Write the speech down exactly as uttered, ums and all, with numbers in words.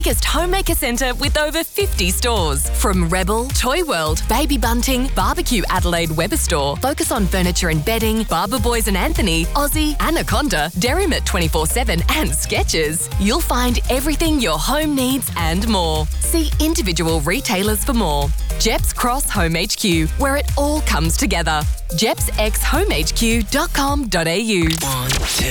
Biggest homemaker centre with over fifty stores. From Rebel, Toy World, Baby Bunting, Barbecue Adelaide Weber Store, Focus on Furniture and Bedding, Barber Boys and Anthony, Aussie, Anaconda, Derrimut twenty-four seven and Skechers. You'll find everything your home needs and more. See individual retailers for more. Jeps Cross Home H Q, where it all comes together. jeps x home h q dot com dot a u. One, two.